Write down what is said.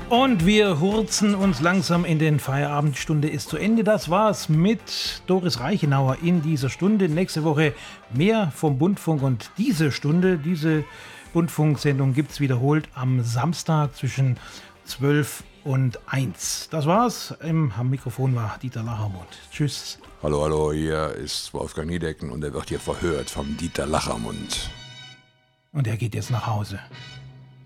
Und wir hurzen uns langsam in den Feierabend. Die Stunde ist zu Ende. Das war's mit Doris Reichenauer in dieser Stunde. Nächste Woche mehr vom Bundfunk. Und diese Bundfunksendung gibt's wiederholt am Samstag zwischen 12 und 1. Das war's. Am Mikrofon war Dieter Lachermund. Tschüss. Hallo, hier ist Wolfgang Niedecken und er wird hier verhört vom Dieter Lachermund. Und er geht jetzt nach Hause.